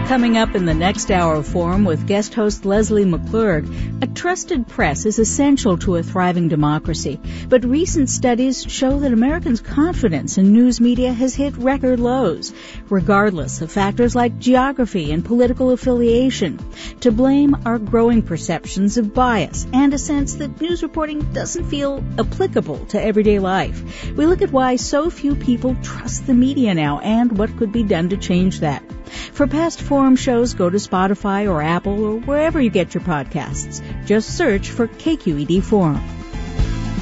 Coming up in the next hour of Forum with guest host Leslie McClurg, a trusted press is essential to a thriving democracy, but recent studies show that Americans' confidence in news media has hit record lows, regardless of factors like geography and political affiliation. To blame are growing perceptions of bias and a sense that news reporting doesn't feel applicable to everyday life. We look at why so few people trust the media now and what could be done to change that. For past Forum shows, go to Spotify or Apple or wherever you get your podcasts. Just search for KQED Forum.